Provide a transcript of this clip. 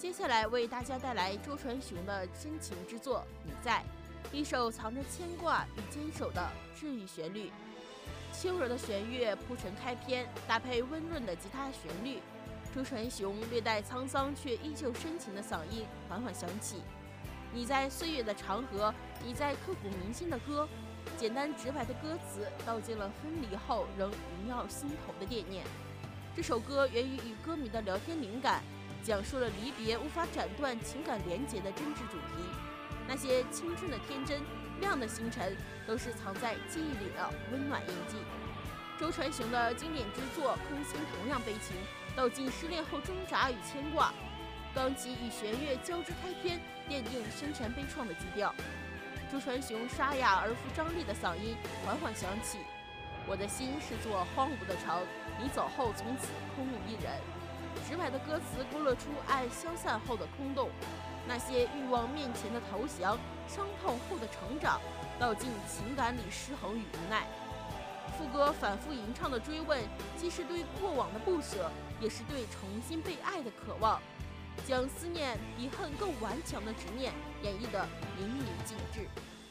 接下来为大家带来周传雄的深情之作《你在》，一首藏着牵挂与坚守的治愈旋律。轻柔的弦乐铺陈开篇，搭配温润的吉他旋律，周传雄略带沧桑却依旧深情的嗓音缓缓响起。你在岁月的长河，你在刻骨铭心的歌，简单直白的歌词道尽了分离后仍萦绕心头的惦念。这首歌源于与歌迷的聊天灵感，讲述了离别无法斩断情感连结的真挚主题。那些青春的天真、亮的星辰，都是藏在记忆里的温暖印记。周传雄的经典之作《空心》同样悲情，道尽失恋后挣扎与牵挂。钢琴与弦乐交织开篇，奠定深沉悲怆的基调。周传雄沙哑而富张力的嗓音缓缓响起。我的心是座荒芜的城，你走后从此空无一人。直白的歌词勾勒出爱消散后的空洞，那些欲望面前的投降，伤痛后的成长，道尽情感里失衡与无奈。副歌反复吟唱的追问，既是对过往的不舍，也是对重新被爱的渴望，将思念比恨更顽强的执念演绎得淋漓尽致。